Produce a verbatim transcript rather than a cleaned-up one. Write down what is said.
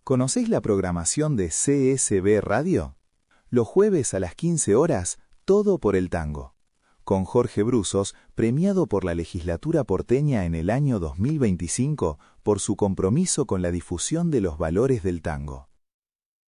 ¿Conocéis la programación de C S B Radio? Los jueves a las quince horas, Todo por el Tango. Con Jorge Bruzos, premiado por la legislatura porteña en el año dos mil veinticinco por su compromiso con la difusión de los valores del tango.